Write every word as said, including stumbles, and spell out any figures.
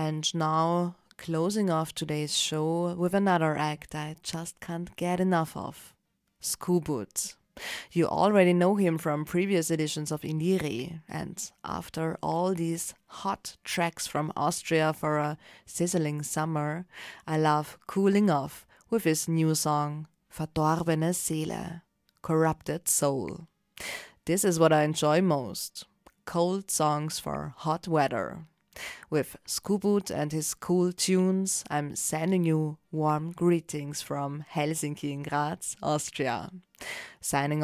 And now, closing off today's show with another act I just can't get enough of. Skoobut. You already know him from previous editions of Indire, and after all these hot tracks from Austria for a sizzling summer, I love cooling off with his new song, Verdorbene Seele, Corrupted Soul. This is what I enjoy most. Cold songs for hot weather. With Skoobut and his cool tunes, I'm sending you warm greetings from Helsinki in Graz, Austria. Signing